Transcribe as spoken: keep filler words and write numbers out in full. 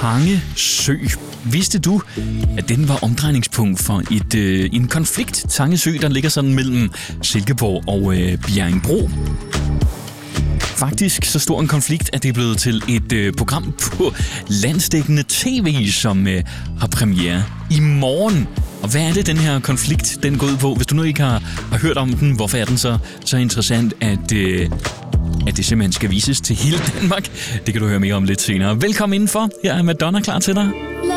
Tange Sø. Vidste du, at den var omdrejningspunkt for et, øh, en konflikt? Tange Sø, der ligger sådan mellem Silkeborg og øh, Bjerringbro. Faktisk så stor en konflikt, at det er blevet til et øh, program på landsdækkende tv, som øh, har premiere i morgen. Og hvad er det, den her konflikt den går ud på? Hvis du nu ikke har, har hørt om den, hvorfor er den så, så interessant, at, øh, at det simpelthen skal vises til hele Danmark? Det kan du høre mere om lidt senere. Velkommen indenfor. Her er Madonna klar til dig.